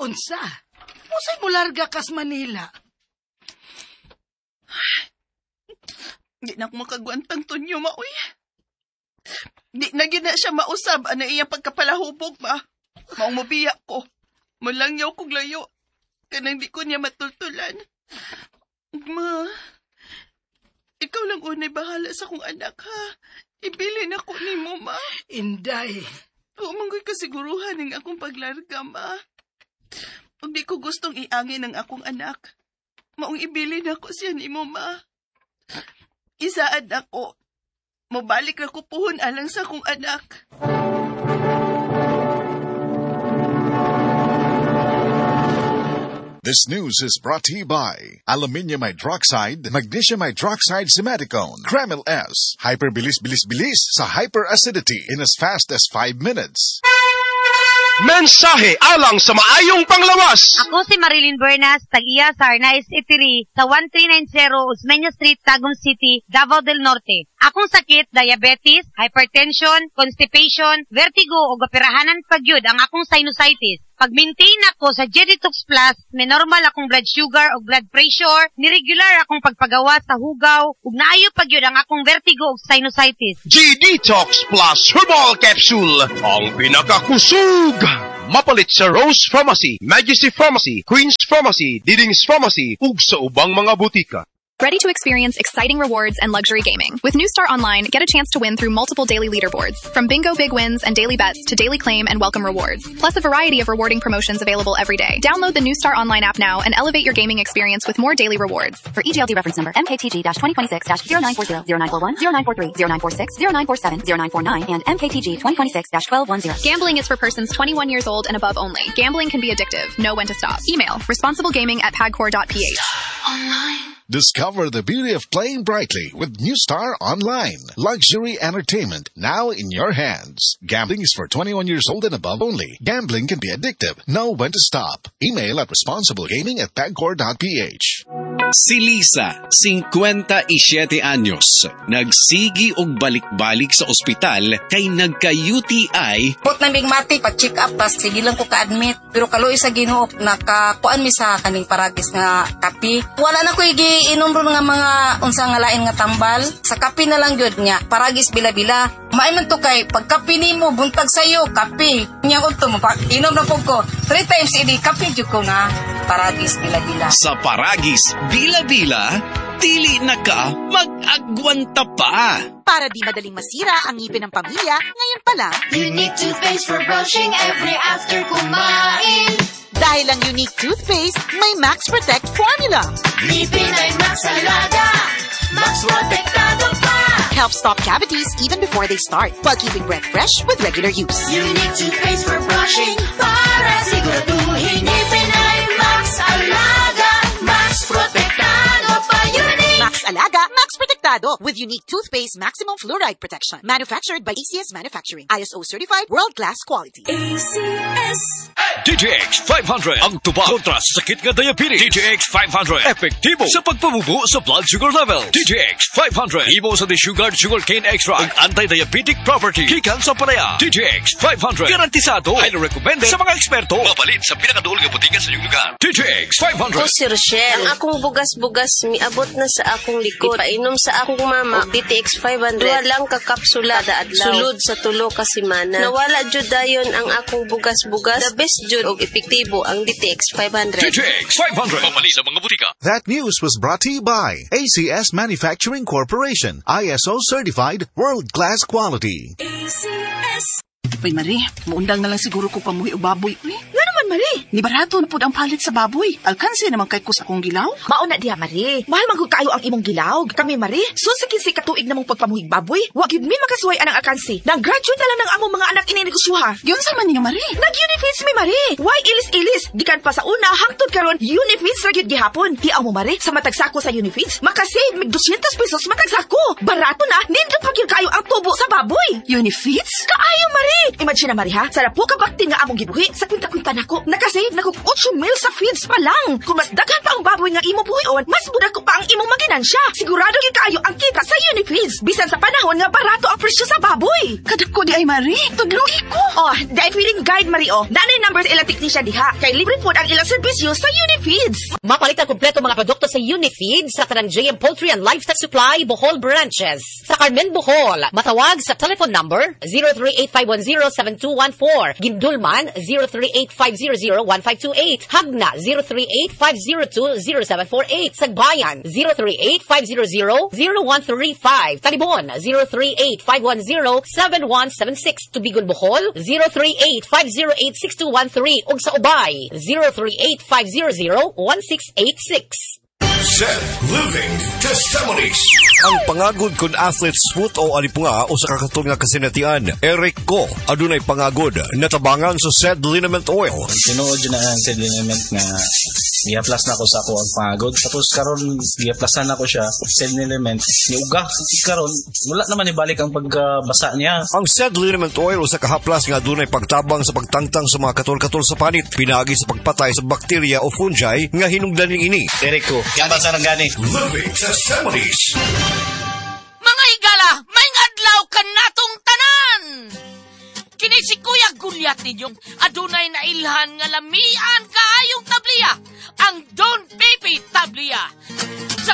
Unsa? Usay mo larga kas Manila? Di na ako makaguantang tunyo, maoy. Di na gina siya mausab, ana iyang pagkapalahubog, ma. Maong mabiyak ko. Malangyaw kong layo. Kanang di ko niya matultulan. Ma, ikaw lang unay bahala sa kong anak, ha? Ibilin ako ni mo, ma. Inday. Umanggoy kasiguruhan ng akong paglarga, ma. Pag di ko gustong iangin ng akong anak, maong ibilin ako siya ni mo, ma. Isaad ako. Mabalik na ko puhon alang sa akong anak. This news is brought to you by Aluminium Hydroxide, Magnesium Hydroxide Simeticone, Kremil S. Hyperbilis-bilis-bilis sa hyperacidity in as fast as 5 minutes. Mensahe alang sa maayong panglawas. Ako si Marilyn Bernas, tag-iya sa Arnaiz Eatery sa 1390 Osmeña Street, Tagum City, Davao del Norte. Akong sakit, diabetes, hypertension, constipation, vertigo o operahanan pagyud ang akong sinusitis. Pag-maintain ako sa G-Detox Plus, may normal akong blood sugar o blood pressure, niregular akong pagpagawa sa hugaw, ug naayo pagyud ang akong vertigo o sinusitis. G-Detox Plus Herbal Capsule, ang pinakakusog. Mapalit sa Rose Pharmacy, Majesty Pharmacy, Queen's Pharmacy, Diding's Pharmacy, ug sa ubang mga butika. Ready to experience exciting rewards and luxury gaming? With New Star Online, get a chance to win through multiple daily leaderboards, from bingo big wins and daily bets to daily claim and welcome rewards, plus a variety of rewarding promotions available every day. Download the New Star Online app now and elevate your gaming experience with more daily rewards. For EGLD reference number MKTG-2026-0940, 0941, 0943, 0946, 0947, 0949, and MKTG 2026-1210. Gambling is for persons 21 years old and above only. Gambling can be addictive. Know when to stop. Email responsiblegaming@pagcor.ph. Online. Discover the beauty of playing brightly with New Star Online. Luxury entertainment now in your hands. Gambling is for 21 years old and above only. Gambling can be addictive. Know when to stop. Email at responsiblegaming@pagcor.ph. Si Lisa, 57 anyos, nagsigi og balik-balik sa ospital kay nagka-UTI. Put na big mati, pag-check up, tas sige lang ko ka-admit. Pero kaluoy sa Ginoo, nakakuan mi sa kaning paragis nga kapi. Wala na ko igiinom ron nga mga unsa nga lain nga tambal. Sa kapi na lang gyud nya, paragis bila-bila. Mainon to kay pagkapi nimo buntag sayo kapi. Nya unto mo inom na pug ko 3 times idi kapi jud ko nga paragis bila-bila. Sa paragis bila-bila, dili na ka mag-agwanta pa. Para di madaling masira ang ngipin ng pamilya, ngayon pa lang, Unique toothpaste for brushing every after kumain. Dahil ang Unique toothpaste, may Max Protect formula. Ngipin ay Max Alaga, Max Protektado pa. Helps stop cavities even before they start, while keeping breath fresh with regular use. Unique toothpaste for brushing, para siguraduhin ngipin ay Max Alaga, Max Protektado pa. Unique Max Alaga, Max Protektado with Unique toothpaste maximum fluoride protection. Manufactured by ACS Manufacturing. ISO certified world-class quality. ACS. DTX 500 ang tubag kontra sa sakit nga diabetes. DTX 500 epektibo sa pagpabubo sa blood sugar level. DTX 500 imo sa desugared sugarcane extract ang anti-diabetic property gikan sa palaya. DTX 500 garantisado, highly recommended sa mga eksperto. Mabalit sa pinakaduol nga butingan sa inyong lugar. DTX 500. Ako si Rochelle. Ang akong bugas-bugas miabot na sa akong likod. Painom sa akong mama DTX 500. Duha lang ka kapsula kada adlaw. Sulod sa tulo ka semana. Nawala jud dayon ang akong bugas-bugas. The best jud og epektibo ang DTX 500. DTX 500. Pamali sa mga butika. That news was brought to you by ACS Manufacturing Corporation. ISO certified world-class quality. ACS. Uy, Marie, muundang na lang siguro ko pamuhi o baboy. Nga naman, Marie. Ni barato na po ang palit sa baboy. Alkansi naman kay kus akong gilaw. Mauna diha, Marie. Mahal magod kayo ang imong gilaw. Kami, Marie, sunsikin si katuig namong pagpamuhig baboy. Wag yun mi makasuway anang alkansi. Nag-graduate na lang ng among mga anak ininegosyoha. Yun sa man niya, Marie. Nag-Unifeeds mi, Marie. Why ilis-ilis? Gikan pa sa una, hangtod karon Unifeeds ra gyud gihapon. Hiaw mo, Marie, sa matagsako sa Unifeeds, makasave mig 200 pesos matagsako. Barato na, nindot pa gyud kayo ang tubo sa baboy. Unifeeds? Kaayo, Marie. Imagine na, Marie, ha? Sa lapo ka bakti nga among gibuhi, sa kwinta-kwinta nako. dako. Nakasave na kog 8 mil sa feeds pa lang. Kung mas daghan pa ang baboy nga imo buhion, mas budak ko pa ang imong maginansya. Sigurado gyud kayo ang kita sa Unifeeds. Bisan sa panahon nga barato ang presyo sa baboy. Kadako di ay Marie, tudlugi ko. Oh, dahil feeding guide Mario. Nanay numbers ilang teknisya diha. Kay libre po ang ilang serbisyo sa Unifeeds. Mapalit ang kumpleto mga produkto sa Unifeeds sa tanang JM Poultry and Livestock Supply, Bohol branches. Sa Carmen, Bohol, matawag sa telephone number 038-510-7214. Gindulman, 038-500-1528. Hagna, 038-502-0748. Sagbayan, 038-500-0135. Talibon, 038-510-7176. Tubigon, Bohol, 038-508-6213. Ug sa Ubay, 038-500-1686. Seth Living Testimonies. Ang pangagod kun athlete's foot o alipunga o sa kakatol nga kasinatian, Eric Ko, adunay pangagod, natabangan sa Sed Liniment Oil. Tinuod yun na ang Sed Liniment nga i-plus na ko sa ako ang pangagod. Tapos karon i-plusan na ko siya, Sed Liniment, niuga. Karon wala naman ibalik ang pagbasa niya. Ang Sed Liniment Oil o sa kahaplas nga adunay pagtabang sa pagtangtang sa mga katol-katol sa panit, pinagi sa pagpatay sa bakterya o fungi nga hinungdaning ini. Eric Ko, yan ba sa nanggani? Living Testimonies. Mga higala, may adlaw ka natong tanan! Kini si Kuya Gulyat ninyong adunay na ilhan nga lamian kaayong tabliya, ang Don Pipi Tabliya. Sa